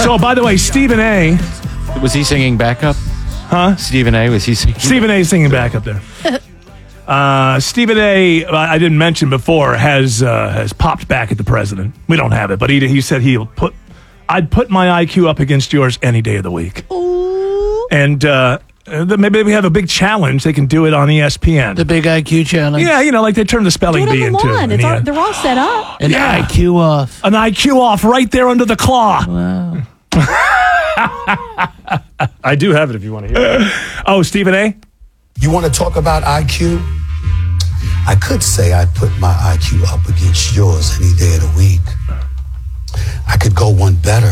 So, by the way, Stephen A. Was he singing backup? Huh? Stephen A. Was he singing? Stephen A. singing back up there. Stephen A. I didn't mention before has popped back at the president. We don't have it, but he said I'd put my IQ up against yours any day of the week. Ooh. And maybe we have a big challenge. They can do it on ESPN. The big IQ challenge. Yeah, like they turn the spelling Do it bee on the into. lawn. They're all set up. An IQ off. An IQ off right there under the claw. Wow. I do have it if you want to hear it. Oh, Stephen A.? You want to talk about IQ? I could say I put my IQ up against yours any day of the week. I could go one better.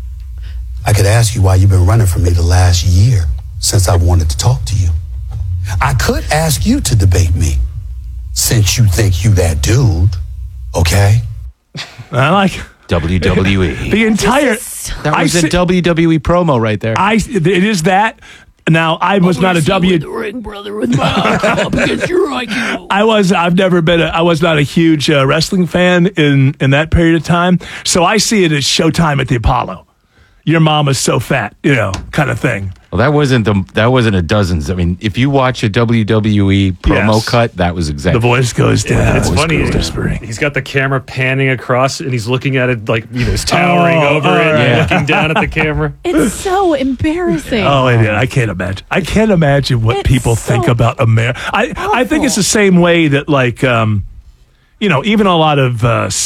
I could ask you why you've been running from me the last year since I wanted to talk to you. I could ask you to debate me since you think you that dude, okay? I like WWE. the entire... That was a WWE promo right there. It is that. Now, I was not a The ring, brother, with my IQ up against your IQ. I was not a huge wrestling fan in that period of time. So I see it as Showtime at the Apollo. Your mom is so fat, kind of thing. Well, that wasn't a dozens. I mean, if you watch a WWE promo cut, that was exactly. The voice goes down. Yeah, it's funny. Whispering. He's got the camera panning across, and he's looking at it like he's towering over it, yeah. looking down at the camera. It's so embarrassing. Oh, I can't imagine. I can't imagine what It's people so think about America. I think it's the same way that, like, even a lot of,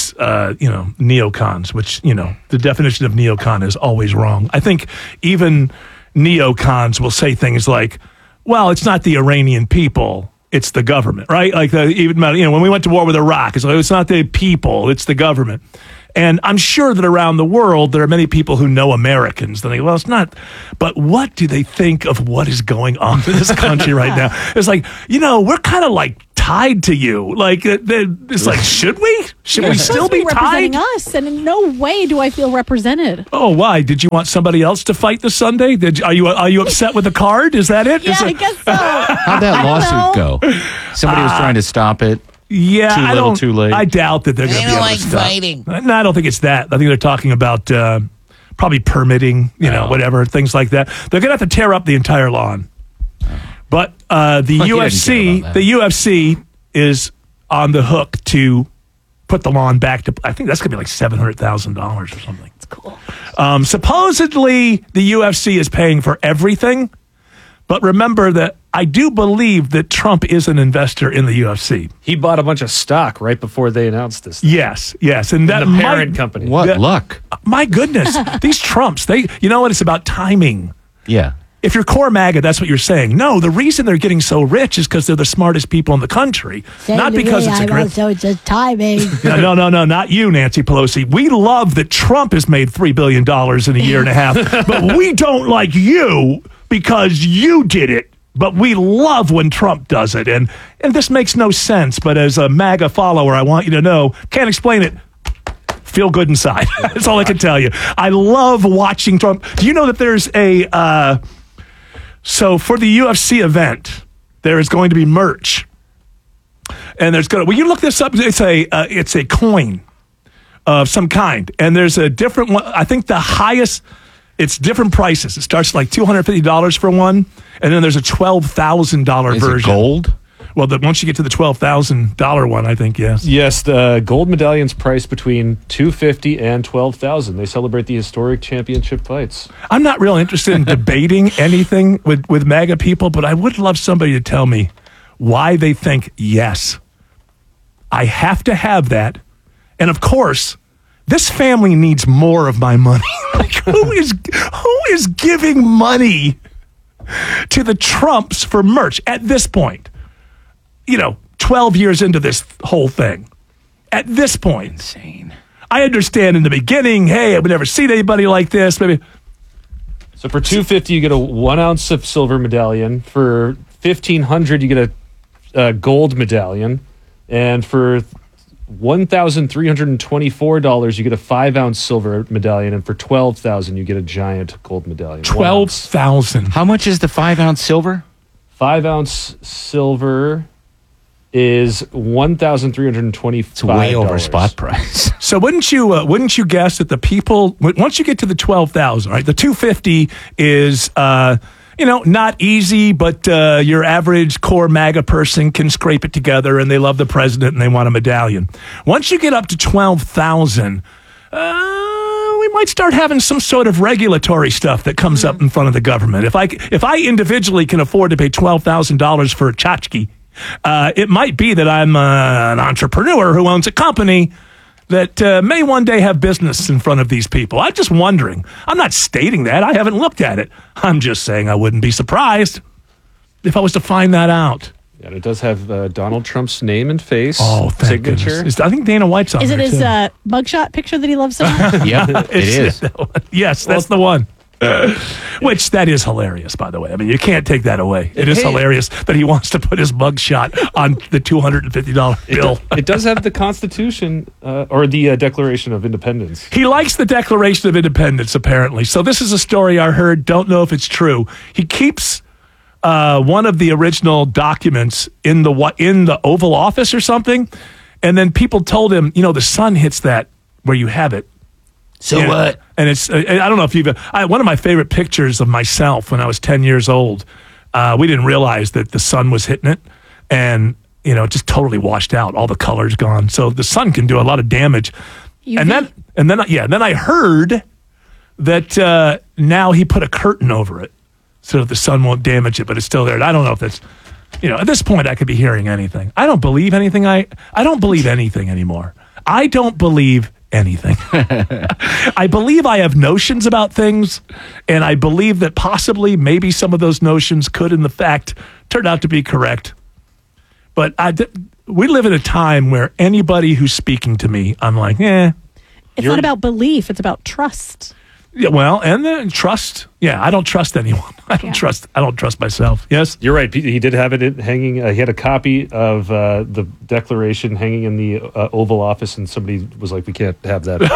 neocons, which, the definition of neocon is always wrong. I think even neocons will say things like, well, it's not the Iranian people, it's the government, right? Like, when we went to war with Iraq, it's like, it's not the people, it's the government. And I'm sure that around the world, there are many people who know Americans. They think, well, it's not. But what do they think of what is going on in this country right now? It's like, we're kind of like tied to you. Like, it's like, should we? Should we still be tied? Representing us, and in no way do I feel represented. Oh, why? Did you want somebody else to fight this Sunday? Are you upset with the card? Is that it? Yeah, I guess so. How'd that lawsuit go? Somebody was trying to stop it. Yeah, Too little, too late. I doubt that they're going to be able to stop. fighting. No, I don't think it's that. I think they're talking about probably permitting, whatever, things like that. They're going to have to tear up the entire lawn. But the UFC is on the hook to put the lawn back to, I think that's going to be like $700,000 or something. It's cool. Supposedly, the UFC is paying for everything. But remember that I do believe that Trump is an investor in the UFC. He bought a bunch of stock right before they announced this. Yes. And that the parent company. What luck? My goodness. These Trumps, it's about timing. Yeah. If you're core MAGA, that's what you're saying. No, the reason they're getting so rich is because they're the smartest people in the country. Not because it's a grip. So it's just timing. No, not you, Nancy Pelosi. We love that Trump has made $3 billion in a year and a half, but we don't like you because you did it. But we love when Trump does it. And this makes no sense, but as a MAGA follower, I want you to know, can't explain it. Feel good inside. That's all I can tell you. I love watching Trump. Do you know that there's so for the UFC event, there is going to be merch. And will you look this up? It's a coin of some kind. And there's a different one. I think the highest, it's different prices. It starts like $250 for one. And then there's a $12,000 version. Is it gold? Well, once you get to the $12,000 one, I think, yes. Yes, the gold medallion's priced between $250 and $12,000. They celebrate the historic championship fights. I'm not real interested in debating anything with MAGA people, but I would love somebody to tell me why they think, yes, I have to have that. And of course, this family needs more of my money. Like, who is giving money to the Trumps for merch at this point? 12 years into this whole thing. At this point. Insane. I understand in the beginning, hey, I've never seen anybody like this. Maybe. So for $250, you get a 1 ounce of silver medallion. For $1,500, you get a gold medallion. And for $1,324, you get a 5 ounce silver medallion. And for $12,000, you get a giant gold medallion. $12,000. How much is the 5 ounce silver? 5 ounce silver is $1,325. It's way over spot price. So wouldn't you guess that the people, once you get to the 12,000, right? The 250 is not easy, but your average core MAGA person can scrape it together, and they love the president and they want a medallion. Once you get up to 12,000, we might start having some sort of regulatory stuff that comes up in front of the government. If I individually can afford to pay $12,000 for a tchotchke, it might be that I'm an entrepreneur who owns a company that may one day have business in front of these people. I'm just wondering. I'm not stating that. I haven't looked at it. I'm just saying I wouldn't be surprised if I was to find that out. Yeah, it does have Donald Trump's name and face. Oh, thank signature. goodness. I think Dana White's on Is it there, his too. mugshot picture that he loves so much? Yeah, it is. Yes, that's the one. Which, that is hilarious, by the way. I mean, you can't take that away. It is hilarious that he wants to put his mugshot on the $250 bill. It does have the Constitution or the Declaration of Independence. He likes the Declaration of Independence, apparently. So this is a story I heard. Don't know if it's true. He keeps one of the original documents in the Oval Office or something, and then people told him, the sun hits that where you have it. So what? And it's, I don't know if one of my favorite pictures of myself when I was 10 years old, we didn't realize that the sun was hitting it, and, it just totally washed out. All the colors gone. So the sun can do a lot of damage. UV? And then I heard that now he put a curtain over it so that the sun won't damage it, but it's still there. And I don't know if that's, at this point I could be hearing anything. I don't believe anything. I don't believe anything anymore. I don't believe anything. I believe I have notions about things, and I believe that possibly maybe some of those notions could in fact turn out to be correct. But we live in a time where anybody who's speaking to me, I'm like, It's not about belief. It's about trust. Yeah, well, and then trust. Yeah, I don't trust anyone. I don't trust myself. Yes, You're right. He did have it hanging. He had a copy of the Declaration hanging in the Oval Office, and somebody was like, "We can't have that."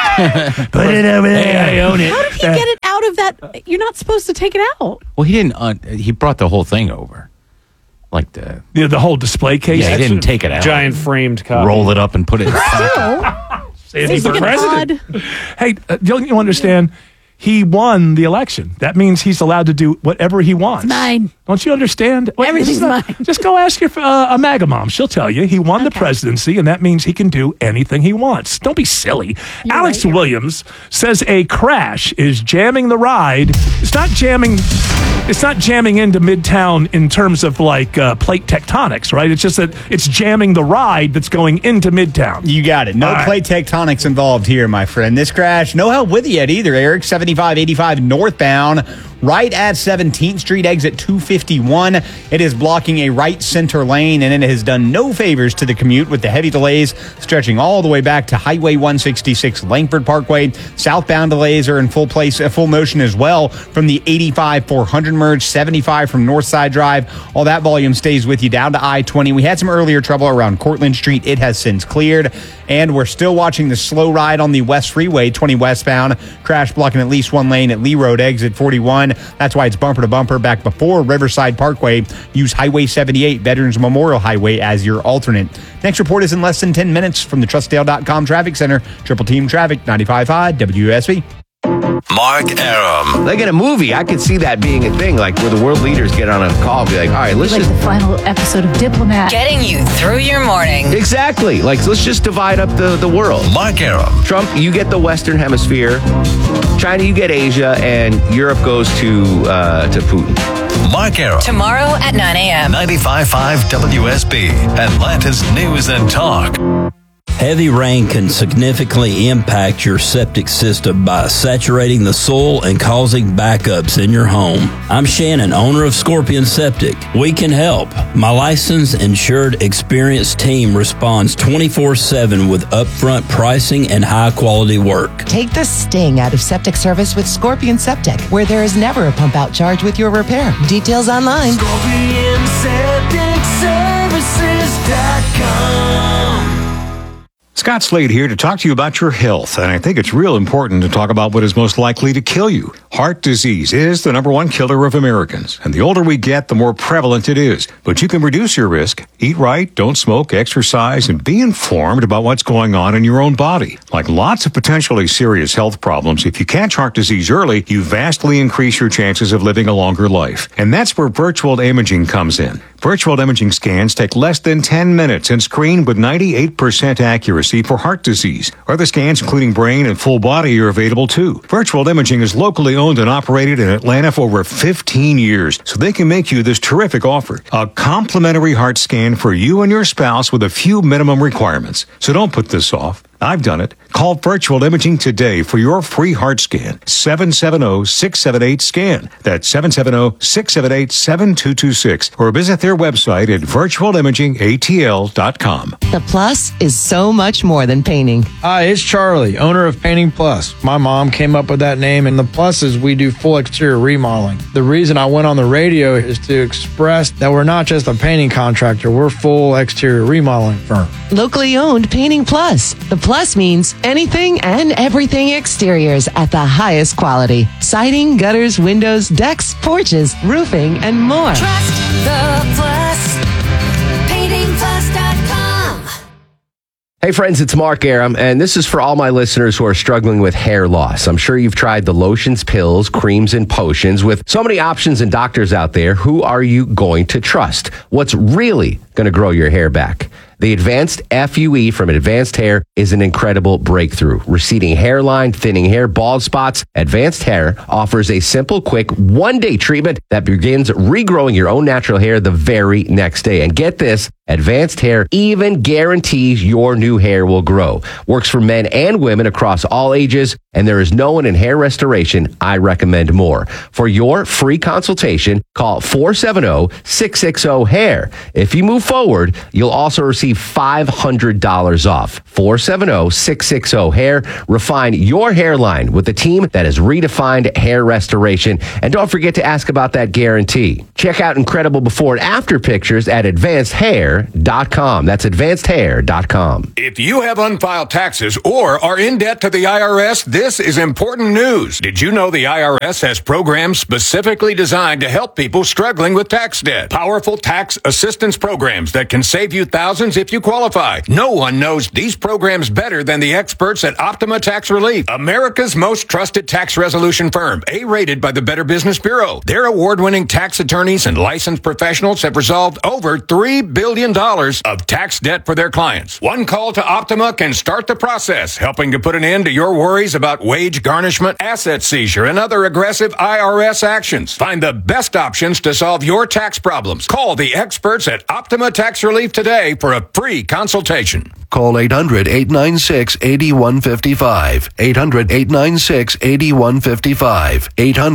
Put it over there. I own it. How did he get it out of that? You're not supposed to take it out. Well, he didn't. He brought the whole thing over, like the whole display case. Yeah, he didn't take it out. Giant framed copy. Roll it up and put it in. He's the Seems like an president. odd- Hey, don't you understand? He won the election. That means he's allowed to do whatever he wants. It's mine. Don't you understand? Everything's mine. Just go ask your a MAGA mom. She'll tell you. He won the presidency, and that means he can do anything he wants. Don't be silly. You're Alex right. Williams says a crash is jamming the ride. It's not jamming into Midtown in terms of plate tectonics, right? It's just that it's jamming the ride that's going into Midtown. You got it. No All right. plate tectonics involved here, my friend. This crash, no help with it yet either, Eric. 7585 northbound, right at 17th Street, exit 251. It is blocking a right center lane, and it has done no favors to the commute with the heavy delays stretching all the way back to Highway 166 Langford Parkway. Southbound delays are in full motion as well from the 85-400 merge, 75 from Northside Drive. All that volume stays with you down to I-20. We had some earlier trouble around Cortlandt Street. It has since cleared, and we're still watching the slow ride on the West Freeway, 20 westbound. Crash blocking at least one lane at Lee Road, exit 41. That's why it's bumper to bumper back before Riverside Parkway. Use Highway 78, Veterans Memorial Highway, as your alternate. Next report is in less than 10 minutes from the TrustDale.com Traffic Center. Triple Team Traffic, 95.5 WSB. Mark Arum. Like in a movie, I could see that being a thing, like where the world leaders get on a call and be like, all right, let's Like just... the final episode of Diplomat. Getting you through your morning. Exactly. Like, let's just divide up the world. Mark Arum. Trump, you get the Western Hemisphere. China, you get Asia. And Europe goes to Putin. Mark Arum. Tomorrow at 9 a.m. 95.5 WSB. Atlanta's News and Talk. Heavy rain can significantly impact your septic system by saturating the soil and causing backups in your home. I'm Shannon, owner of Scorpion Septic. We can help. My licensed, insured, experienced team responds 24/7 with upfront pricing and high-quality work. Take the sting out of septic service with Scorpion Septic, where there is never a pump-out charge with your repair. Details online. ScorpionSepticServices.com. Scott Slade here to talk to you about your health, and I think it's real important to talk about what is most likely to kill you. Heart disease is the #1 killer of Americans, and the older we get, the more prevalent it is. But you can reduce your risk. Eat right, don't smoke, exercise, and be informed about what's going on in your own body. Like lots of potentially serious health problems, if you catch heart disease early, you vastly increase your chances of living a longer life. And that's where virtual imaging comes in. Virtual imaging scans take less than 10 minutes and screen with 98% accuracy for heart disease. Other scans, including brain and full body, are available too. Virtual imaging is locally owned and operated in Atlanta for over 15 years, so they can make you this terrific offer. A complimentary heart scan for you and your spouse with a few minimum requirements. So don't put this off. I've done it. Call Virtual Imaging today for your free heart scan. 770-678-SCAN. That's 770-678-7226. Or visit their website at virtualimagingatl.com. The Plus is so much more than painting. Hi, it's Charlie, owner of Painting Plus. My mom came up with that name, and the Plus is we do full exterior remodeling. The reason I went on the radio is to express that we're not just a painting contractor, we're full exterior remodeling firm. Locally owned Painting Plus. The Plus means anything and everything exteriors at the highest quality. Siding, gutters, windows, decks, porches, roofing, and more. Trust the Plus. PaintingPlus.com. Hey friends, it's Mark Aram, and this is for all my listeners who are struggling with hair loss. I'm sure you've tried the lotions, pills, creams, and potions. With so many options and doctors out there, who are you going to trust? What's really going to grow your hair back? The Advanced FUE from Advanced Hair is an incredible breakthrough. Receding hairline, thinning hair, bald spots. Advanced Hair offers a simple, quick, one-day treatment that begins regrowing your own natural hair the very next day. And get this, Advanced Hair even guarantees your new hair will grow. Works for men and women across all ages, and there is no one in hair restoration I recommend more. For your free consultation, call 470-660-HAIR. If you move forward, you'll also receive $500 off. 470-660-HAIR. Refine your hairline with a team that has redefined hair restoration. And don't forget to ask about that guarantee. Check out incredible before and after pictures at advancedhair.com. That's advancedhair.com. If you have unfiled taxes or are in debt to the IRS, this is important news. Did you know the IRS has programs specifically designed to help people struggling with tax debt? Powerful tax assistance programs that can save you thousands if you qualify. No one knows these programs better than the experts at Optima Tax Relief, America's most trusted tax resolution firm, A-rated by the Better Business Bureau. Their award-winning tax attorneys and licensed professionals have resolved over $3 billion of tax debt for their clients. One call to Optima can start the process, helping to put an end to your worries about wage garnishment, asset seizure, and other aggressive IRS actions. Find the best options to solve your tax problems. Call the experts at Optima Tax Relief today for a free consultation. Call 800-896-8155. 800-896-8155.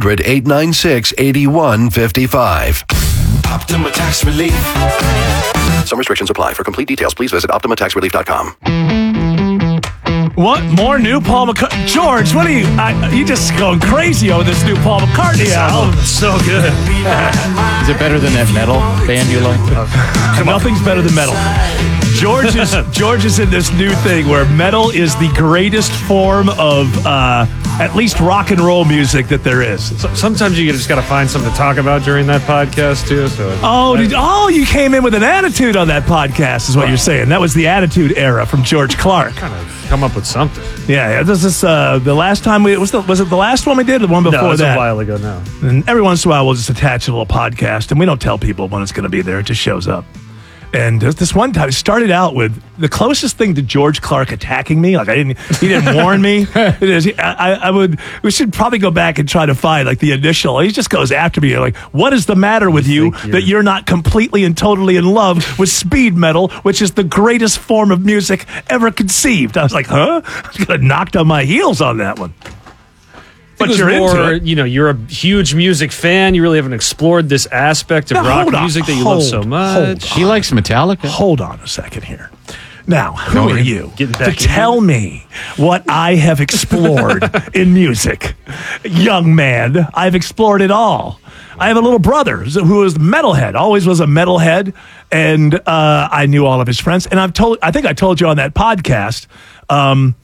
800-896-8155. Optima Tax Relief. Some restrictions apply. For complete details, please visit OptimaTaxRelief.com. What? More new Paul McCartney? George, what are you? You just going crazy over this new Paul McCartney album. It's so good. Is it better than that metal band you like? Nothing's better than metal. George is in this new thing where metal is the greatest form of at least rock and roll music that there is. So, sometimes you just got to find something to talk about during that podcast too. So you came in with an attitude on that podcast, is what you're saying. That was the attitude era from George Clark. Kind of come up with something. Yeah. This is the last time was it the last one we did? Or the one before no, it was that? A while ago now. And every once in a while we'll just attach a little podcast, and we don't tell people when it's going to be there. It just shows up. And this one time, it started out with the closest thing to George Clark attacking me. Like he didn't warn me. We should probably go back and try to find like the initial. He just goes after me. Like, what is the matter with you that you're not completely and totally in love with speed metal, which is the greatest form of music ever conceived? I was like, huh? I was gonna knocked on my heels on that one. But you're into it. You're a huge music fan. You really haven't explored this aspect of rock music that you love so much. He likes Metallica. Hold on a second here. Now, who are you to tell me what I have explored in music? Young man, I've explored it all. I have a little brother who is metalhead, always was a metalhead, and I knew all of his friends. And I think I told you on that podcast,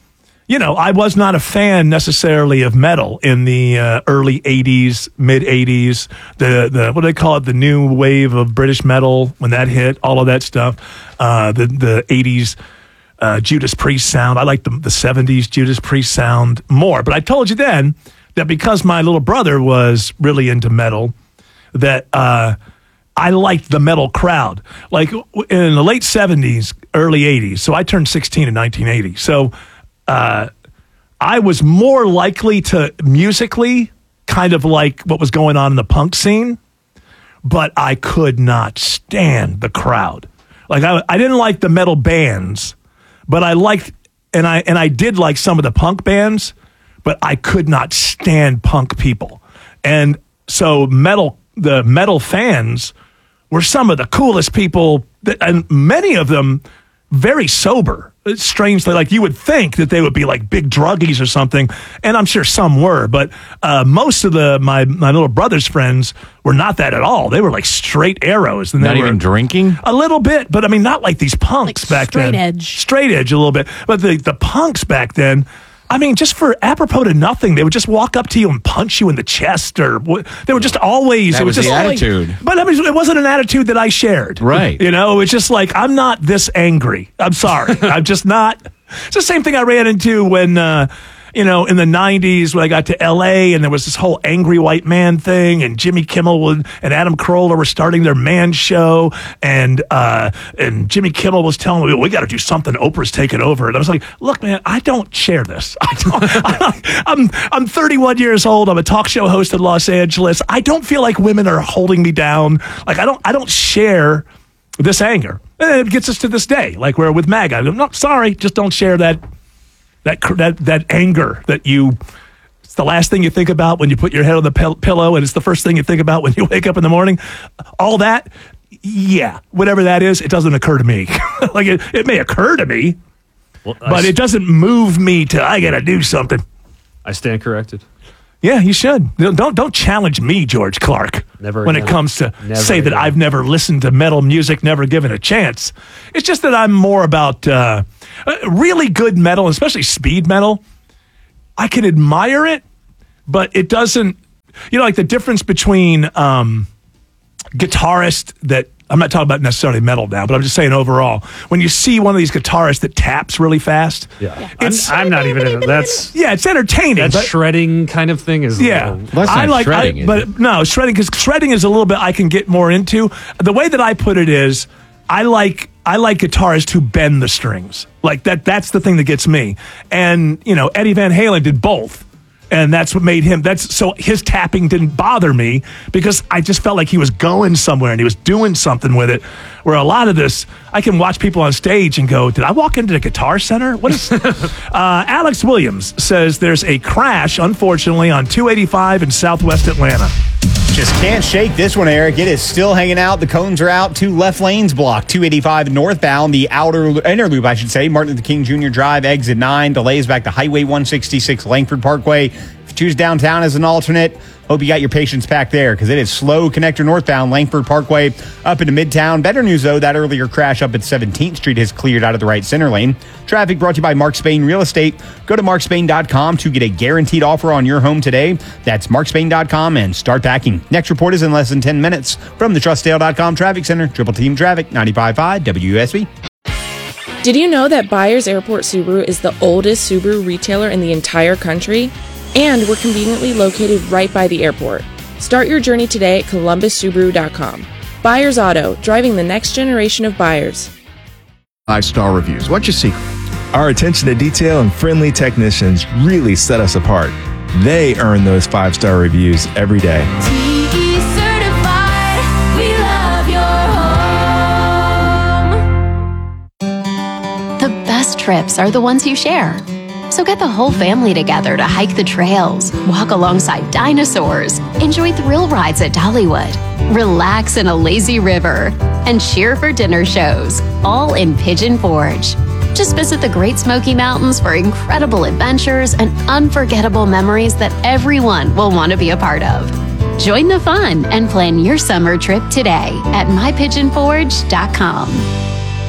I was not a fan necessarily of metal in the early 80s, mid 80s, the what do they call it? The new wave of British metal when that hit, all of that stuff. The 80s Judas Priest sound. I like the 70s Judas Priest sound more. But I told you then that because my little brother was really into metal, that I liked the metal crowd. Like in the late 70s, early 80s. So I turned 16 in 1980. So I was more likely to musically kind of like what was going on in the punk scene, but I could not stand the crowd. Like I didn't like the metal bands, but I liked, and I did like some of the punk bands, but I could not stand punk people. And so the metal fans were some of the coolest people, and many of them very sober. Strangely, like you would think that they would be like big druggies or something, and I'm sure some were, but most of my little brother's friends were not that at all. They were like straight arrows. And not even drinking? A little bit, but I mean, not like these punks back then. Straight edge a little bit. But the punks back then, I mean, just for apropos to nothing, they would just walk up to you and punch you in the chest, or they were just always. That was just the attitude. But I mean, it wasn't an attitude that I shared. Right. It was just like, I'm not this angry. I'm sorry. I'm just not. It's the same thing I ran into when, in the 90s when I got to L.A. and there was this whole angry white man thing, and Jimmy Kimmel and Adam Carolla were starting their man show, and Jimmy Kimmel was telling me, we got to do something. Oprah's taking over. And I was like, look, man, I don't share this. I'm 31 years old. I'm a talk show host in Los Angeles. I don't feel like women are holding me down. Like I don't share this anger. And it gets us to this day, like we're with MAGA. I'm not sorry, just don't share that anger that it's the last thing you think about when you put your head on the pillow, and it's the first thing you think about when you wake up in the morning. All that, yeah, whatever that is, it doesn't occur to me. Like it may occur to me, but it doesn't move me to, I got to do something. I stand corrected. Yeah, you should. Don't challenge me, George Clark, when it comes to say that I've never listened to metal music, never given a chance. It's just that I'm more about really good metal, especially speed metal. I can admire it, but it doesn't, like the difference between guitarist that, I'm not talking about necessarily metal now, but I'm just saying overall, when you see one of these guitarists that taps really fast, I'm not even into that's. Yeah, it's entertaining. That shreding kind of thing is. Yeah, I like shredding, shredding, because shredding is a little bit I can get more into. The way that I put it is, I like guitarists who bend the strings. Like that's the thing that gets me. And Eddie Van Halen did both. And that's what made him, so his tapping didn't bother me, because I just felt like he was going somewhere and he was doing something with it. Where a lot of this, I can watch people on stage and go, did I walk into the Guitar Center? What is Alex Williams says there's a crash, unfortunately, on 285 in Southwest Atlanta. Just can't shake this one, Eric. It is still hanging out. The cones are out. 2 left lanes blocked. 285 northbound. The inner loop, I should say. Martin Luther King Jr. Drive, exit 9. Delays back to Highway 166, Langford Parkway. If you choose downtown as an alternate, hope you got your patience packed there, because it is slow connector northbound, Langford Parkway up into Midtown. Better news, though, that earlier crash up at 17th Street has cleared out of the right center lane. Traffic brought to you by Mark Spain Real Estate. Go to markspain.com to get a guaranteed offer on your home today. That's markspain.com and start packing. Next report is in less than 10 minutes from the TrustDale.com Traffic Center. Triple Team Traffic, 95.5 WSB. Did you know that Byers Airport Subaru is the oldest Subaru retailer in the entire country? And we're conveniently located right by the airport. Start your journey today at columbussubaru.com. Byers Auto, driving the next generation of buyers. 5-star reviews. What's your secret? Our attention to detail and friendly technicians really set us apart. They earn those 5-star reviews every day. TE certified, we love your home. The best trips are the ones you share. So get the whole family together to hike the trails, walk alongside dinosaurs, enjoy thrill rides at Dollywood, relax in a lazy river, and cheer for dinner shows, all in Pigeon Forge. Just visit the Great Smoky Mountains for incredible adventures and unforgettable memories that everyone will want to be a part of. Join the fun and plan your summer trip today at mypigeonforge.com.